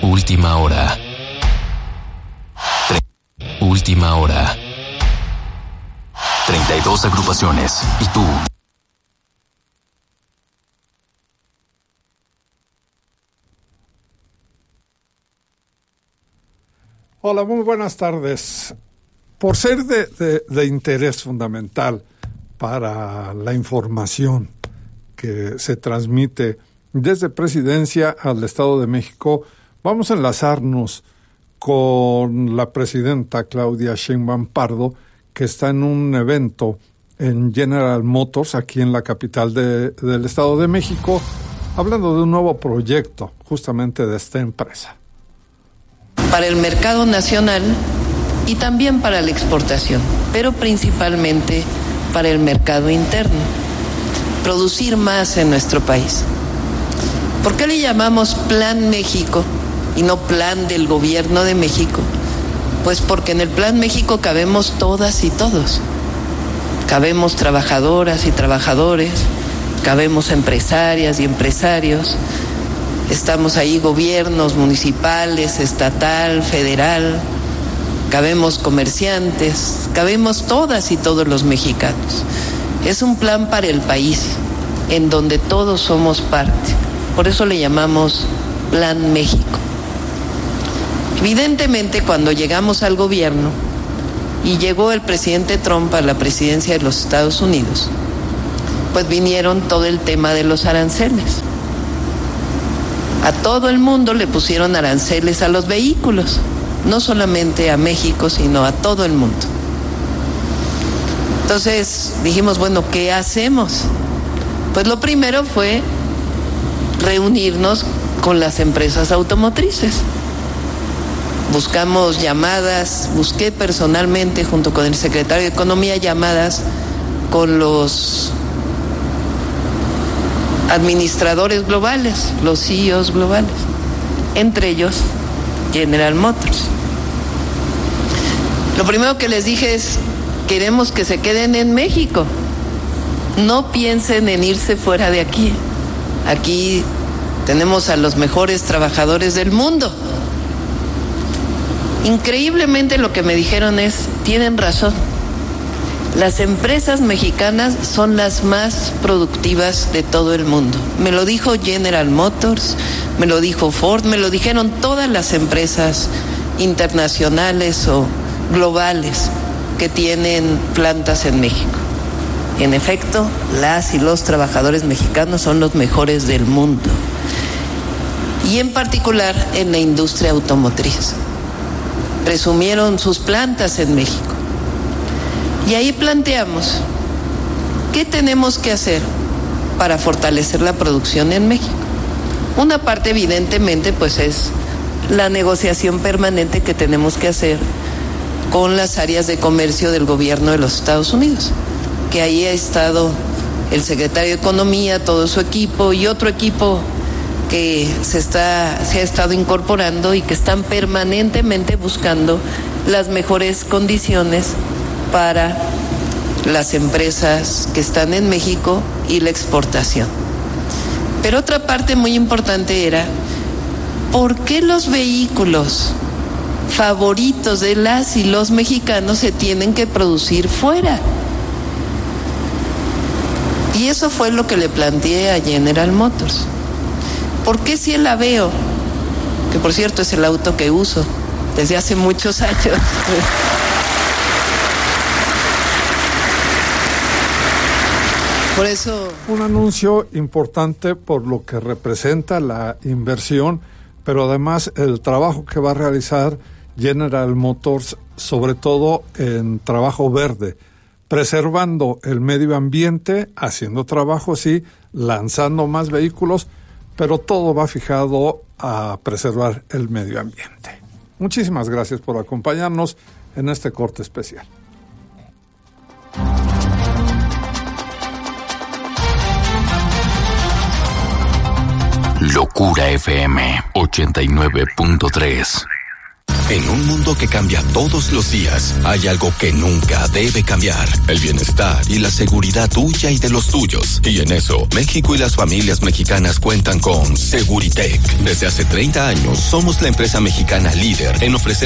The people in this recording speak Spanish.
Última hora. Última hora. 32 agrupaciones. ¿Y tú? Hola, muy buenas tardes. Por ser de interés fundamental para la información que se transmite desde Presidencia al Estado de México, vamos a enlazarnos con la presidenta Claudia Sheinbaum Pardo, que está en un evento en General Motors, aquí en la capital del Estado de México, hablando de un nuevo proyecto justamente de esta empresa. Para el mercado nacional y también para la exportación, pero principalmente para el mercado interno. Producir más en nuestro país. ¿Por qué le llamamos Plan México y no Plan del Gobierno de México? Pues porque en el Plan México cabemos todas y todos. Cabemos trabajadoras y trabajadores, cabemos empresarias y empresarios. Estamos ahí gobiernos municipales, estatal, federal, cabemos comerciantes, cabemos todas y todos los mexicanos. Es un plan para el país, en donde todos somos parte. Por eso le llamamos Plan México. Evidentemente, cuando llegamos al gobierno y llegó el presidente Trump a la presidencia de los Estados Unidos, pues vinieron todo el tema de los aranceles. A todo el mundo le pusieron aranceles a los vehículos, no solamente a México, sino a todo el mundo. Entonces dijimos, bueno, ¿qué hacemos? Pues lo primero fue reunirnos con las empresas automotrices. Buscamos llamadas, busqué personalmente junto con el secretario de Economía llamadas con los administradores globales, los CEOs globales, entre ellos General Motors. Lo primero que les dije es, queremos que se queden en México, no piensen en irse fuera de aquí. Aquí tenemos a los mejores trabajadores del mundo. Increíblemente lo que me dijeron es, tienen razón. Las empresas mexicanas son las más productivas de todo el mundo. Me lo dijo General Motors, me lo dijo Ford, me lo dijeron todas las empresas internacionales o globales que tienen plantas en México. En efecto, las y los trabajadores mexicanos son los mejores del mundo. Y en particular en la industria automotriz. Presumieron sus plantas en México. Y ahí planteamos, ¿qué tenemos que hacer para fortalecer la producción en México? Una parte evidentemente pues es la negociación permanente que tenemos que hacer con las áreas de comercio del gobierno de los Estados Unidos, que ahí ha estado el secretario de Economía, todo su equipo y otro equipo que se ha estado incorporando y que están permanentemente buscando las mejores condiciones para las empresas que están en México y la exportación. Pero otra parte muy importante era, ¿por qué los vehículos favoritos de las y los mexicanos se tienen que producir fuera? Y eso fue lo que le planteé a General Motors. ¿Por qué si el Aveo, que por cierto es el auto que uso desde hace muchos años, por eso... Un anuncio importante por lo que representa la inversión, pero además el trabajo que va a realizar General Motors, sobre todo en trabajo verde, preservando el medio ambiente, haciendo trabajo, sí, lanzando más vehículos, pero todo va fijado a preservar el medio ambiente. Muchísimas gracias por acompañarnos en este corte especial. Locura FM 89.3 En un mundo que cambia todos los días, hay algo que nunca debe cambiar: el bienestar y la seguridad tuya y de los tuyos. Y en eso, México y las familias mexicanas cuentan con Seguritech. Desde hace 30 años, somos la empresa mexicana líder en ofrecer